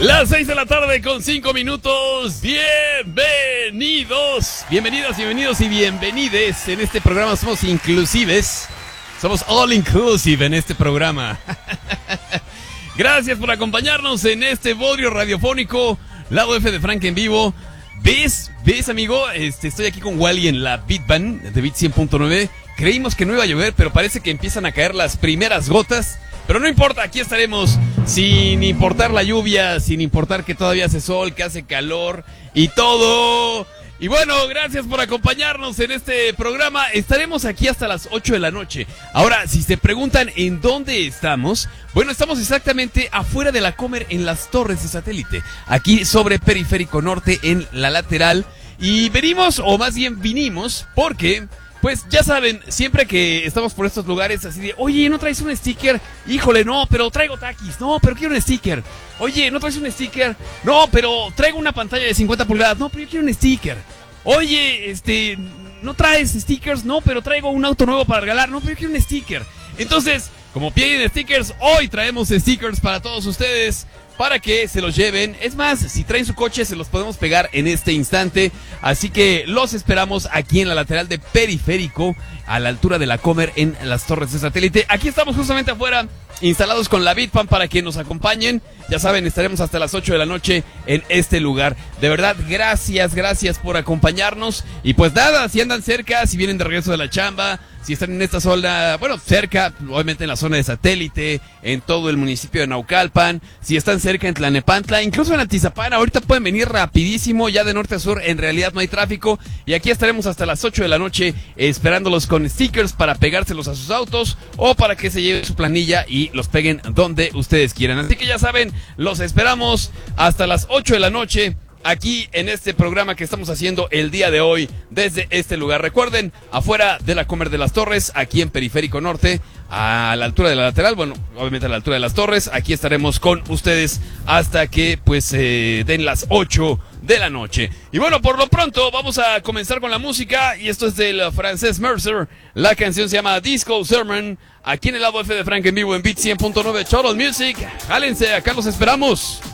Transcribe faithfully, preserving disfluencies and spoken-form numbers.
Las seis de la tarde con cinco minutos. Bienvenidos, bienvenidas, bienvenidos y bienvenides. En este programa somos inclusives. Somos all inclusive en este programa. Gracias por acompañarnos en este bodrio radiofónico. Lado F de Frank en vivo. ¿Ves? ¿Ves, amigo? Este, estoy aquí con Wally en la Beat Band de Beat cien punto nueve. Creímos que no iba a llover, pero parece que empiezan a caer las primeras gotas. Pero no importa, aquí estaremos sin importar la lluvia, sin importar que todavía hace sol, que hace calor y todo. Y bueno, gracias por acompañarnos en este programa. Estaremos aquí hasta las ocho de la noche. Ahora, si se preguntan en dónde estamos, bueno, estamos exactamente afuera de la Comer en las Torres de Satélite. Aquí sobre Periférico Norte en la lateral. Y venimos, o más bien vinimos, porque... pues ya saben, siempre que estamos por estos lugares así de, oye, ¿no traes un sticker? Híjole, no, pero traigo taquis. No, pero quiero un sticker. Oye, ¿no traes un sticker? No, pero traigo una pantalla de cincuenta pulgadas. No, pero yo quiero un sticker. Oye, este, ¿no traes stickers? No, pero traigo un auto nuevo para regalar. No, pero yo quiero un sticker. Entonces, como piden stickers, hoy traemos stickers para todos ustedes, para que se los lleven. Es más, si traen su coche se los podemos pegar en este instante. Así que los esperamos aquí en la lateral de Periférico, a la altura de la Comer en las Torres de Satélite. Aquí estamos justamente afuera, instalados con la Bitpan para que nos acompañen. Ya saben, estaremos hasta las ocho de la noche en este lugar. De verdad, gracias, gracias por acompañarnos. Y pues nada, si andan cerca, si vienen de regreso de la chamba, si están en esta zona, bueno, cerca, obviamente en la zona de Satélite, en todo el municipio de Naucalpan, si están cerca en Tlanepantla, incluso en Atizapán, ahorita pueden venir rapidísimo, ya de norte a sur, en realidad no hay tráfico, y aquí estaremos hasta las ocho de la noche esperándolos con stickers para pegárselos a sus autos, o para que se lleven su planilla y los peguen donde ustedes quieran. Así que ya saben, los esperamos hasta las ocho de la noche, aquí en este programa que estamos haciendo el día de hoy desde este lugar. Recuerden, afuera de la Comer de las Torres, aquí en Periférico Norte, a la altura de la lateral, bueno, obviamente a la altura de las Torres, aquí estaremos con ustedes hasta que pues eh, den las ocho de la noche. Y bueno, por lo pronto vamos a comenzar con la música, y esto es del francés Mercer. La canción se llama Disco Sermon, aquí en el lado F de Frank en vivo en Beat cien punto nueve Total Music. Jálense, acá los esperamos.